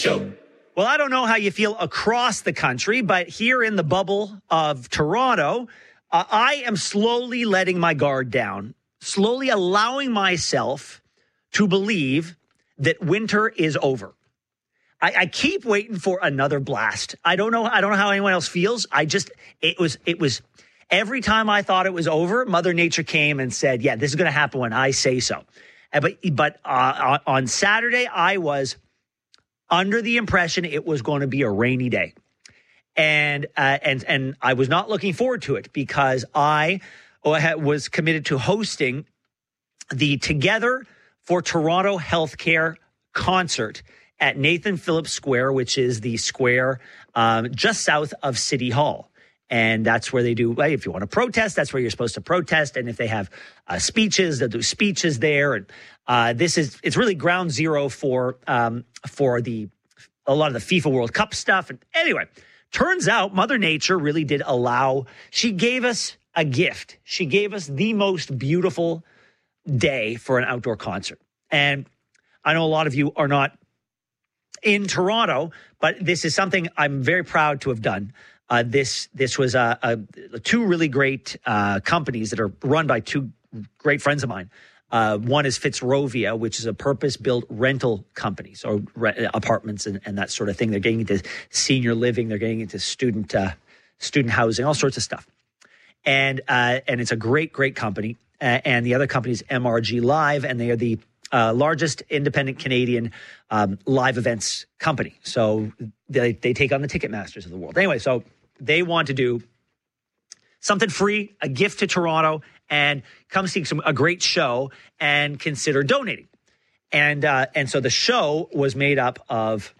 Show. Well, I don't know how you feel across the country, but here in the bubble of Toronto, I am slowly letting my guard down, slowly allowing myself to believe that winter is over. I keep waiting for another blast. I don't know how anyone else feels. It was every time I thought it was over, Mother Nature came and said, yeah, this is going to happen when I say so. But on Saturday, I was under the impression it was going to be a rainy day. And I was not looking forward to it because I was committed to hosting the Together for Toronto Healthcare concert at Nathan Phillips Square, which is the square just south of City Hall. And that's where they do, if you want to protest, that's where you're supposed to protest. And if they have speeches, they'll do speeches there. And it's really ground zero for a lot of the FIFA World Cup stuff. And anyway, turns out Mother Nature really did she gave us a gift. She gave us the most beautiful day for an outdoor concert. And I know a lot of you are not in Toronto, but this is something I'm very proud to have done. This was two really great companies that are run by two great friends of mine. One is Fitzrovia, which is a purpose-built rental company, so apartments and that sort of thing. They're getting into senior living, they're getting into student housing, all sorts of stuff. And it's a great company. And the other company is MRG Live, and they are the largest independent Canadian live events company. So they take on the Ticketmasters of the world. Anyway, so they want to do something free, a gift to Toronto, and come see a great show and consider donating. And so the show was made up of,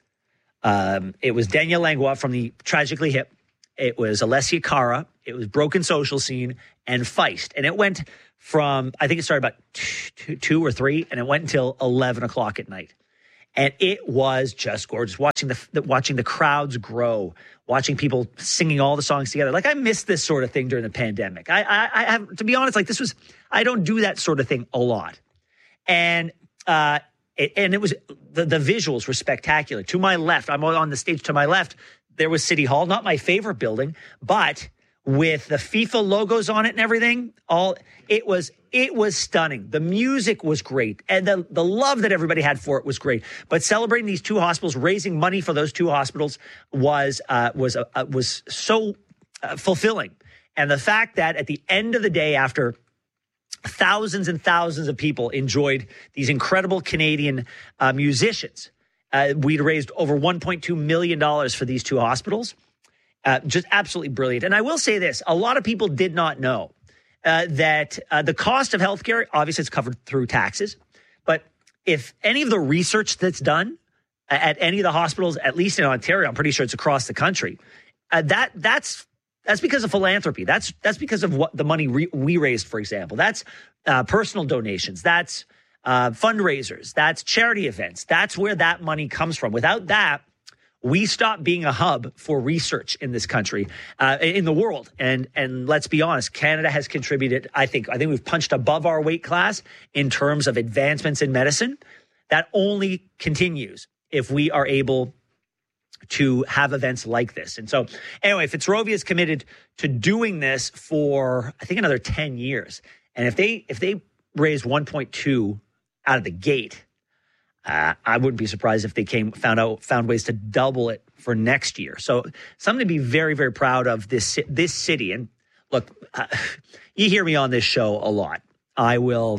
it was Danielle Langlois from the Tragically Hip. It was Alessia Cara. It was Broken Social Scene and Feist. And it went from, I think it started about 2 or 3, and it went until 11 o'clock at night. And it was just gorgeous, watching the crowds grow, watching people singing all the songs together. Like, I missed this sort of thing during the pandemic. I have, to be honest, I don't do that sort of thing a lot. And it was, the visuals were spectacular. To my left, I'm on the stage to my left, there was City Hall, not my favorite building, but with the FIFA logos on it and everything, it was stunning. The music was great, and the love that everybody had for it was great. But celebrating these two hospitals, raising money for those two hospitals was so fulfilling. And the fact that at the end of the day, after thousands and thousands of people enjoyed these incredible Canadian musicians, we'd raised over $1.2 million for these two hospitals. Just absolutely brilliant. And I will say this, a lot of people did not know that the cost of healthcare, obviously it's covered through taxes, but if any of the research that's done at any of the hospitals, at least in Ontario, I'm pretty sure it's across the country, that's because of philanthropy. That's because of what the money we raised, for example. That's personal donations. That's fundraisers. That's charity events. That's where that money comes from. Without that, we stop being a hub for research in this country, in the world. And let's be honest, Canada has contributed. I think we've punched above our weight class in terms of advancements in medicine. That only continues if we are able to have events like this. And so anyway, Fitzrovia is committed to doing this for, I think, another 10 years. And if they raise 1.2 out of the gate, I wouldn't be surprised if they found ways to double it for next year. So something to be very, very proud of this city. And look, you hear me on this show a lot. I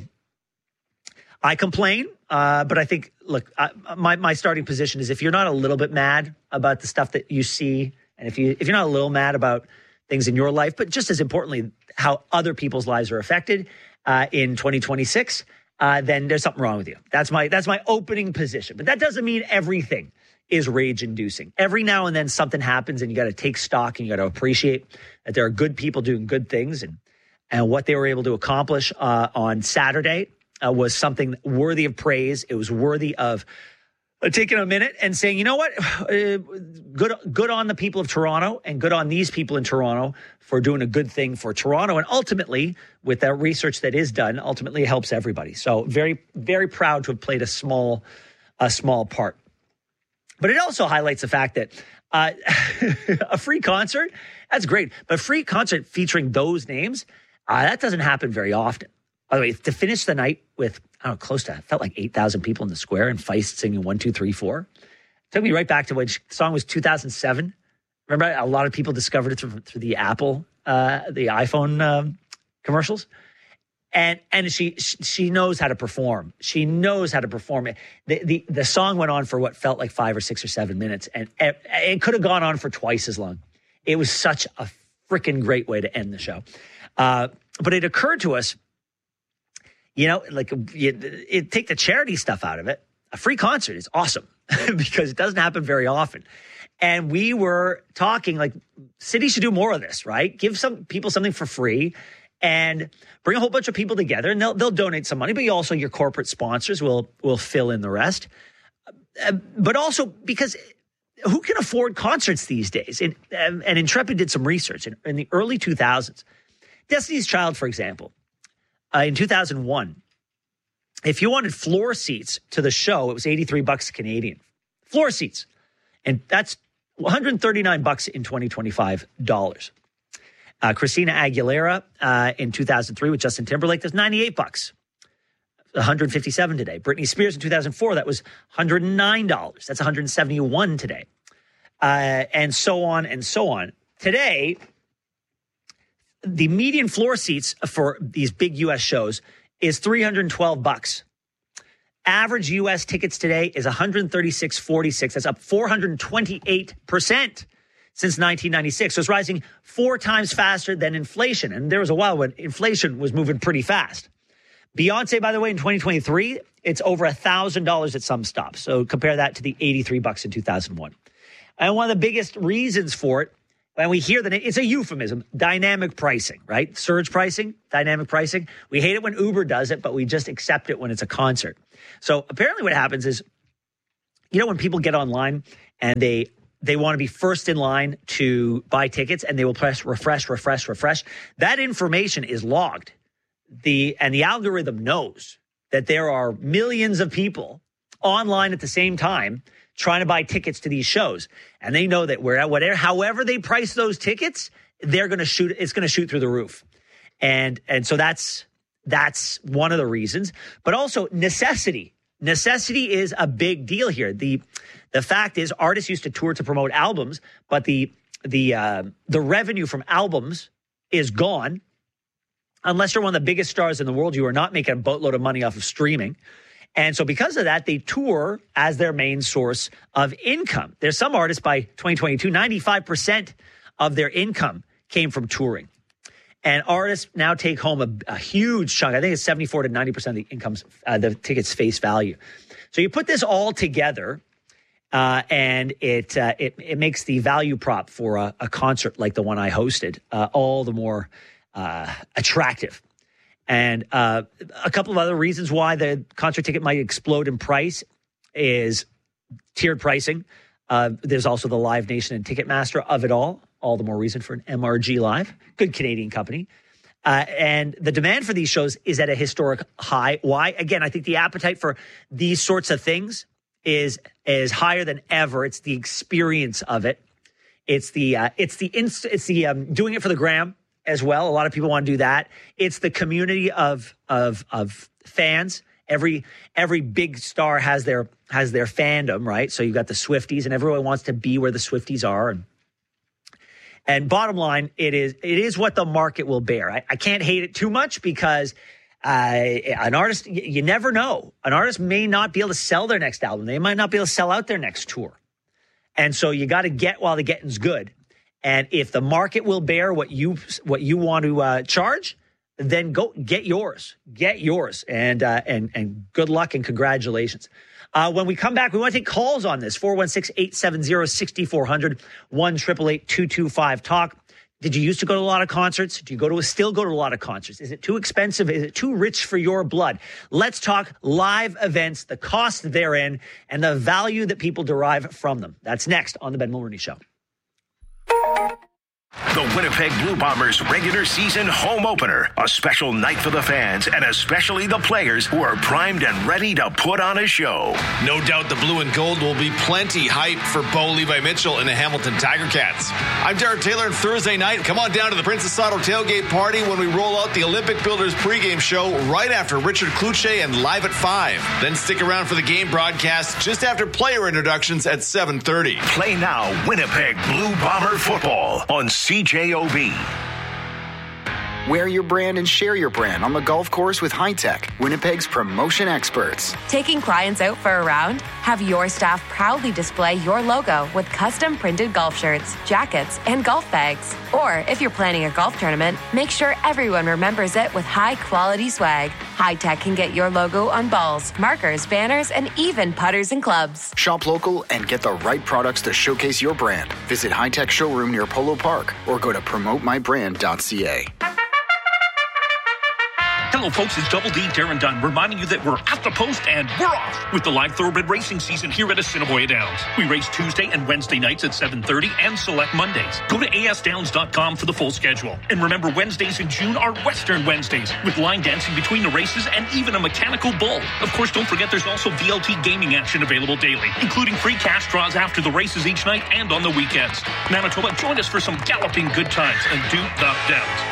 complain, but I think, look, my starting position is if you're not a little bit mad about the stuff that you see, and if you're not a little mad about things in your life, but just as importantly, how other people's lives are affected in 2026, then there's something wrong with you. That's my opening position. But that doesn't mean everything is rage-inducing. Every now and then something happens, and you got to take stock, and you got to appreciate that there are good people doing good things, and what they were able to accomplish on Saturday was something worthy of praise. It was worthy of taking a minute and saying, you know what, good on the people of Toronto, and good on these people in Toronto for doing a good thing for Toronto. And ultimately, with that research that is done, ultimately it helps everybody. So very, very proud to have played a small part. But it also highlights the fact that a free concert, that's great. But free concert featuring those names, that doesn't happen very often. By the way, to finish the night with, close to, felt like 8,000 people in the square and Feist singing 1, 2, 3, 4. Took me right back to when the song was 2007. Remember, a lot of people discovered it through the Apple, the iPhone commercials. And she knows how to perform. She knows how to perform. The song went on for what felt like 5 or 6 or 7 minutes, and it could have gone on for twice as long. It was such a freaking great way to end the show. But it occurred to us, take the charity stuff out of it. A free concert is awesome because it doesn't happen very often. And we were talking like cities should do more of this, right? Give some people something for free. And bring a whole bunch of people together, and they'll donate some money, but also your corporate sponsors will fill in the rest. But also because who can afford concerts these days? And Intrepid did some research in the early 2000s. Destiny's Child, for example, in 2001, if you wanted floor seats to the show, it was $83 Canadian. Floor seats. And that's $139 in 2025 dollars. Christina Aguilera in 2003 with Justin Timberlake, that's $98. $157 today. Britney Spears in 2004, that was $109. That's $171 today. And so on and so on. Today, the median floor seats for these big U.S. shows is $312. Average U.S. tickets today is $136.46. That's up 428%. Since 1996. So it's rising 4 times faster than inflation. And there was a while when inflation was moving pretty fast. Beyonce, by the way, in 2023, it's over $1,000 at some stops. So compare that to the $83 in 2001. And one of the biggest reasons for it, when we hear that it's a euphemism, dynamic pricing, right? Surge pricing, dynamic pricing. We hate it when Uber does it, but we just accept it when it's a concert. So apparently what happens is, when people get online and they want to be first in line to buy tickets, and they will press refresh. That information is logged. The algorithm knows that there are millions of people online at the same time trying to buy tickets to these shows. And they know that however they price those tickets, it's going to shoot through the roof. And so that's one of the reasons, but also necessity. Necessity is a big deal here. The fact is, artists used to tour to promote albums, but the revenue from albums is gone. Unless you're one of the biggest stars in the world, you are not making a boatload of money off of streaming. And so because of that, they tour as their main source of income. There's some artists by 2022, 95% of their income came from touring. And artists now take home a huge chunk. I think it's 74 to 90% of the income's the ticket's face value. So you put this all together, and it makes the value prop for a concert like the one I hosted all the more attractive. And a couple of other reasons why the concert ticket might explode in price is tiered pricing. There's also the Live Nation and Ticketmaster of it all the more reason for an MRG Live, good Canadian company. And the demand for these shows is at a historic high. Why? Again, I think the appetite for these sorts of things is higher than ever. It's the experience of it. It's the doing it for the gram as well. A lot of people want to do that. It's the community of fans. Every big star has their fandom, right? So you've got the Swifties, and everyone wants to be where the Swifties are. And bottom line, it is what the market will bear. I can't hate it too much because an artist, you never know. An artist may not be able to sell their next album. They might not be able to sell out their next tour. And so you got to get while the getting's good. And if the market will bear what you want to charge, then go get yours. Get yours. And good luck and congratulations. When we come back, we want to take calls on this. 416-870-6400, 1-888-225-TALK. Did you used to go to a lot of concerts? Do you still go to a lot of concerts? Is it too expensive? Is it too rich for your blood? Let's talk live events, the cost therein, and the value that people derive from them. That's next on The Ben Mulroney Show. The Winnipeg Blue Bombers regular season home opener. A special night for the fans and especially the players who are primed and ready to put on a show. No doubt the blue and gold will be plenty hype for Bo Levi Mitchell and the Hamilton Tiger Cats. I'm Derek Taylor, and Thursday night, come on down to the Princess Auto tailgate party when we roll out the Olympic Builders pregame show right after Richard Kluche and Live at 5. Then stick around for the game broadcast just after player introductions at 7:30. Play now Winnipeg Blue Bomber football on CJOB. Wear your brand and share your brand on the golf course with High-Tech, Winnipeg's promotion experts. Taking clients out for a round? Have your staff proudly display your logo with custom printed golf shirts, jackets, and golf bags. Or if you're planning a golf tournament, make sure everyone remembers it with high-quality swag. High-Tech can get your logo on balls, markers, banners, and even putters and clubs. Shop local and get the right products to showcase your brand. Visit High-Tech showroom near Polo Park or go to promotemybrand.ca. Hello, folks. It's Double D Darren Dunn reminding you that we're at the post and we're off with the live thoroughbred racing season here at Assiniboia Downs. We race Tuesday and Wednesday nights at 7:30 and select Mondays. Go to asdowns.com for the full schedule. And remember, Wednesdays in June are Western Wednesdays with line dancing between the races and even a mechanical bull. Of course, don't forget there's also VLT gaming action available daily, including free cash draws after the races each night and on the weekends. Manitoba, join us for some galloping good times and do the Downs.